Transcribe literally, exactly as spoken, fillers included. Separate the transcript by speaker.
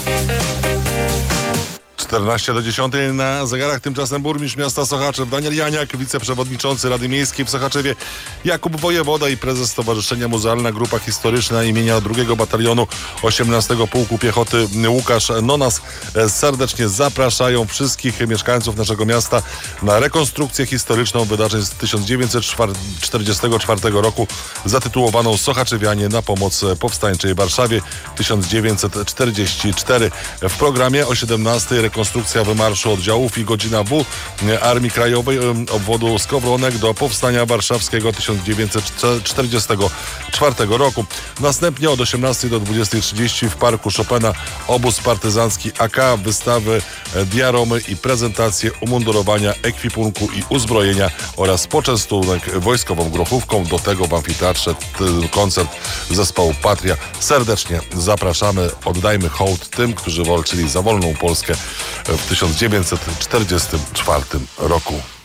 Speaker 1: czternaście do dziesiątej na zegarach. Tymczasem burmistrz miasta Sochaczew Daniel Janiak, wiceprzewodniczący Rady Miejskiej w Sochaczewie Jakub Wojewoda i prezes Stowarzyszenia Muzealna Grupa Historyczna imienia drugiego Batalionu osiemnastego Pułku Piechoty Łukasz Nonas serdecznie zapraszają wszystkich mieszkańców naszego miasta na rekonstrukcję historyczną wydarzeń z tysiąc dziewięćset czterdziestego czwartego roku zatytułowaną Sochaczewianie na pomoc powstańczej Warszawie tysiąc dziewięćset czterdziesty czwarty. W programie o siedemnastej rekonstrukcja wymarszu oddziałów i godzina W Armii Krajowej obwodu Skowronek do powstania warszawskiego tysiąc dziewięćset czterdziestego czwartego roku. Następnie od osiemnastej do dwudziestej trzydzieści w Parku Chopina obóz partyzancki A K, wystawy, diaromy i prezentacje umundurowania, ekwipunku i uzbrojenia oraz poczęstunek wojskową grochówką. Do tego w amfiteatrze koncert zespołu Patria. Serdecznie zapraszamy. Oddajmy hołd tym, którzy walczyli za wolną Polskę w tysiąc dziewięćset czterdziestym czwartym roku.